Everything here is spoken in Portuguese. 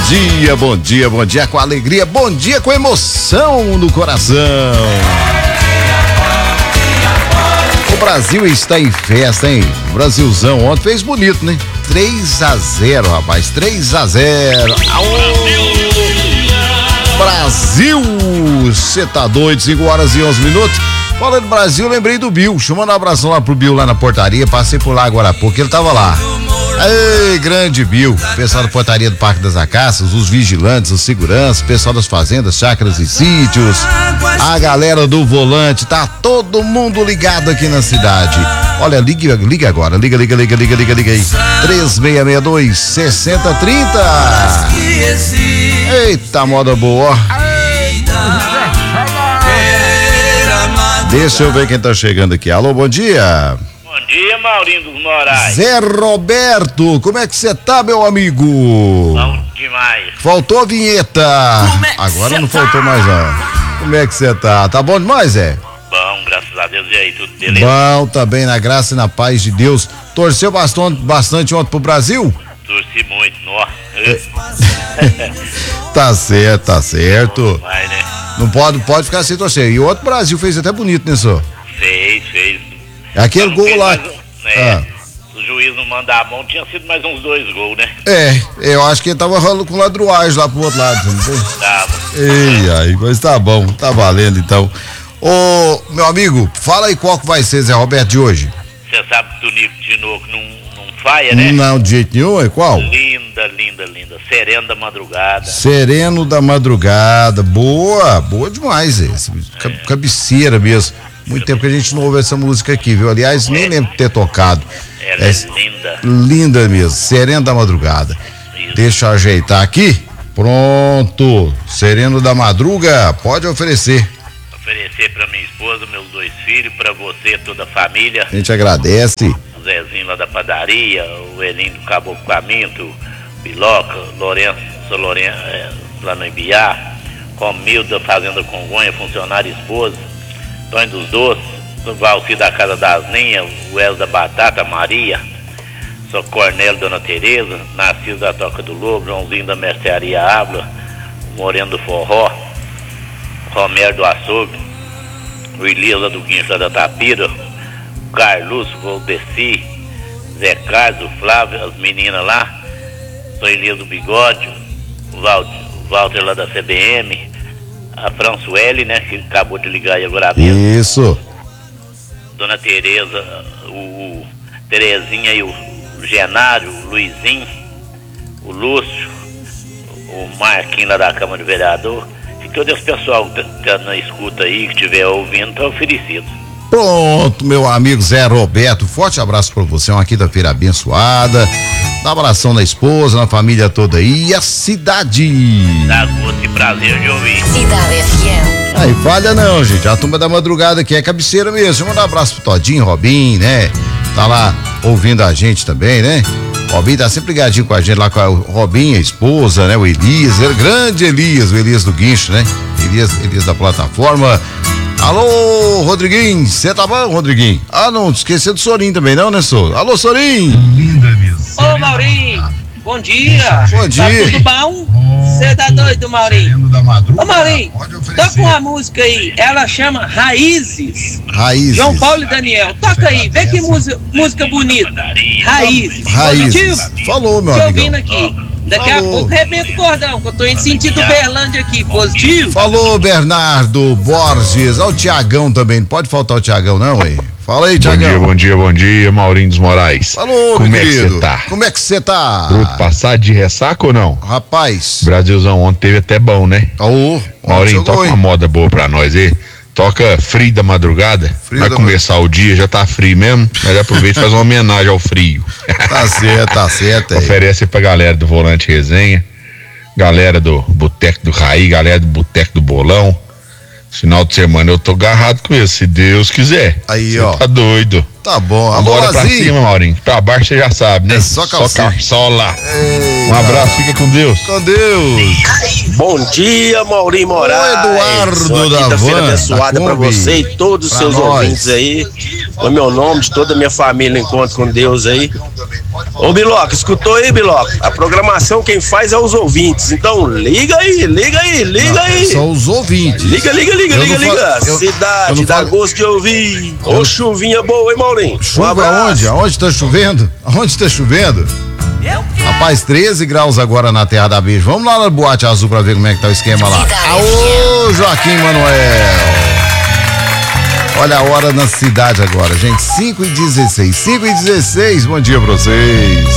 dia, bom dia, bom dia com alegria, bom dia com emoção no coração. O Brasil está em festa, hein? O Brasilzão ontem fez bonito, né? 3-0, rapaz, 3-0. Brasil, você tá doido, 5h11. Falando do Brasil, lembrei do Bill, chamando um abração lá pro Bill lá na portaria, passei por lá agora há pouco, ele tava lá. Ei, grande Bill, pessoal da portaria do Parque das Acácias, os vigilantes, os seguranças, pessoal das fazendas, chácaras e sítios, a galera do volante, tá todo mundo ligado aqui na cidade. Olha, liga agora, liga aí, 3662-6030. Eita, moda boa. Deixa eu ver quem tá chegando aqui. Alô, bom dia. Bom dia, Maurinho dos Moraes. Zé Roberto, como é que você tá, meu amigo? Bom demais. Faltou a vinheta. Agora não faltou mais não. Como é que você tá? Tá bom demais, Zé? Bom, graças a Deus. E aí, tudo beleza? Bom, tá bem, na graça e na paz de Deus. Torceu bastante ontem pro Brasil? Torci muito, nó. Tá certo. Vai, né? Não pode ficar sem torcer. E o outro Brasil fez até bonito, né, senhor? Fez. Aquele Não gol fez lá. O juiz não manda a mão, tinha sido mais uns 2 gols, né? Eu acho que ele tava rolando com ladruagem lá pro outro lado. Não tem? Tava. Ei, aí, mas tá bom, tá valendo então. Ô, meu amigo, fala aí qual que vai ser, Zé Roberto, de hoje. Você sabe que o Nico Tinoco não falha, né? Não, de jeito nenhum, é qual? Linda. Sereno da madrugada. Sereno da madrugada, boa demais esse. Cabeceira mesmo. Muito tempo que a gente não ouve essa música aqui, viu? Aliás, nem lembro de ter tocado. Ela é linda. Linda mesmo, Sereno da madrugada. Isso. Deixa eu ajeitar aqui. Pronto, Sereno da madruga, pode oferecer. Oferecer pra minha esposa, meus 2 filhos, pra você, toda a família. A gente agradece. O Zezinho lá da padaria, o Elinho do Caboclo Caminto, Biloca, Lourenço lá no Ibiá, Romildo da Fazenda Congonha, funcionário e esposa, Tonho dos Doces, o Valci da Casa das Ninhas, o Wesley da Batata, Maria, São Cornélio, Dona Tereza, Narciso da Toca do Lobo, Joãozinho da Mercearia Ávila, Moreno do Forró, Romero do Açougue, o Elias lá do Guincho lá da Tapira, o Carlos, o Valdeci, Zé Carlos, o Flávio, as meninas lá, o Elias do Bigode, o Walter lá da CBM, a Françoele, né, que acabou de ligar aí agora mesmo. Isso. Dona Tereza, o Terezinha e o Genário, o Luizinho, o Lúcio, o Marquinhos lá da Câmara de Vereador, e todo esse pessoal que tá na escuta aí, que estiver ouvindo, tá oferecido. Pronto, meu amigo Zé Roberto, forte abraço pra você, uma quinta-feira abençoada, dá abração na esposa, na família toda aí, e a cidade. Dá gosto e prazer de ouvir. Cidade FM. Aí falha não, gente, a turma da madrugada aqui é cabeceira mesmo, manda um abraço pro Todinho, Robin, né, tá lá ouvindo a gente também, né, Robin tá sempre ligadinho com a gente lá, com a Robin, a esposa, né, o Elias, grande Elias, o Elias do Guincho, né, Elias da plataforma. Alô, Rodriguinho, você tá bom, Rodriguinho? Ah, não, esqueceu do Sorinho também, não, né, Sor? Alô, Sorinho! Linda mesmo. Ô, Maurinho, bom dia. Bom dia. Tá tudo bom? Você tá doido, Maurinho? Sereno da madruga. Ô, Maurinho, Pode oferecer. toca uma música aí, ela chama Raízes. Raízes. João Paulo e Daniel, toca aí, vê que música bonita. Raízes. Raízes. Positivo? Falou, meu Tô amigo. ouvindo aqui. Daqui a Falou. pouco arrebenta o cordão, que eu tô indo sentido Berlândia aqui, positivo? Falou, Bernardo Borges. Olha o Tiagão também, não pode faltar o Tiagão, não, hein? Fala aí, Tiagão. Bom dia, Maurinho dos Moraes. Falou, Como meu é que querido. você tá? Como é que você tá? Bruto passado de ressaca ou não? Rapaz. Brasilzão ontem teve até bom, né? Ô, Maurinho, jogou, toca hein? uma moda boa pra nós aí. Toca Frio da Madrugada. Frio Vai da começar o dia, já tá frio mesmo, mas aproveita e faz uma homenagem ao frio. Tá certo aí. Oferece pra galera do Volante Resenha, galera do Boteco do Raí, galera do Boteco do Bolão. Final de semana eu tô agarrado com isso, se Deus quiser. Aí, Cê ó. tá doido. Tá bom. Alô, Bora pra Lazinho. cima, Maurinho. Pra baixo você já sabe, né? É só calcinha. Só lá. Ei, Um abraço, fica com Deus. Com Deus. Bom dia, Maurinho Moraes. Eduardo da quinta-feira Van, abençoada da pra Kombi. você e todos os Pra seus nós. ouvintes aí. O meu nome, de toda a minha família, encontro com Deus aí. Ô, Biloca, escutou aí, Biloca? A programação quem faz é os ouvintes. Então, liga aí. São os ouvintes. Liga. Eu não falo- eu Cidade, não dá falo- gosto de ouvir. Ô, chuvinha boa, hein, Maurinho? Chuva abraço. aonde? Aonde tá chovendo? Aonde tá chovendo? Rapaz, 13 graus agora na Terra da Beijo. Vamos lá na Boate Azul pra ver como é que tá o esquema lá. Aô, Joaquim Manuel. Olha a hora na cidade agora, gente. 5h16. 5h16. Bom dia pra vocês.